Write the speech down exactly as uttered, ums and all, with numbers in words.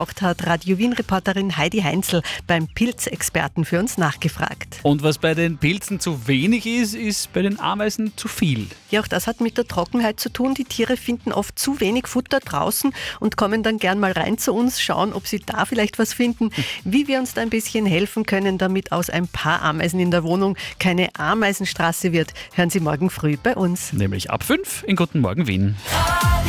hat Radio Wien-Reporterin Heidi Heinzel beim Pilzexperten für uns nachgefragt. Und was bei den Pilzen zu wenig ist, ist bei den Ameisen zu viel. Ja, auch das hat mit der Trockenheit zu tun. Die Tiere finden oft zu wenig Futter draußen und kommen dann gern mal rein zu uns, schauen, ob sie da vielleicht was finden. Wie wir uns da ein bisschen helfen können, damit aus ein paar Ameisen in der Wohnung keine Ameisenstraße wird, hören Sie morgen früh bei uns. Nämlich ab fünf in Guten Morgen Wien.